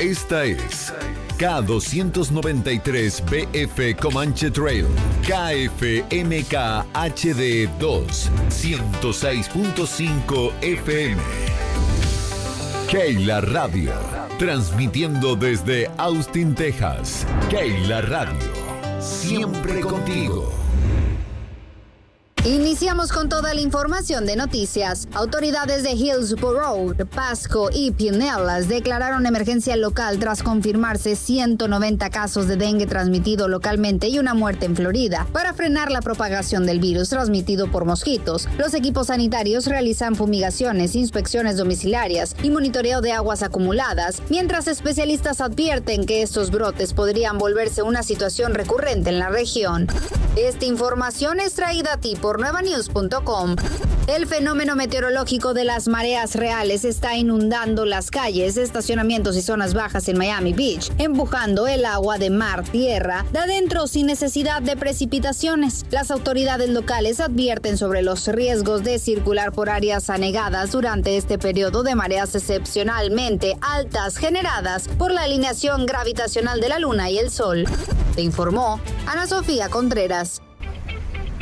Esta es K293BF Comanche Trail, KFMK HD 2, 106.5 FM. Keila Radio, transmitiendo desde Austin, Texas. Keila Radio, siempre contigo. Iniciamos con toda la información de noticias. Autoridades de Hillsborough, Pasco y Pinellas declararon emergencia local tras confirmarse 190 casos de dengue transmitido localmente y una muerte en Florida. Para frenar la propagación del virus transmitido por mosquitos, los equipos sanitarios realizan fumigaciones, inspecciones domiciliarias y monitoreo de aguas acumuladas, mientras especialistas advierten que estos brotes podrían volverse una situación recurrente en la región. Esta información es traída a ti por nuevanews.com. El fenómeno meteorológico de las mareas reales está inundando las calles, estacionamientos y zonas bajas en Miami Beach, empujando el agua de mar-tierra de adentro sin necesidad de precipitaciones. Las autoridades locales advierten sobre los riesgos de circular por áreas anegadas durante este periodo de mareas excepcionalmente altas generadas por la alineación gravitacional de la Luna y el Sol. Te informó Ana Sofía Contreras.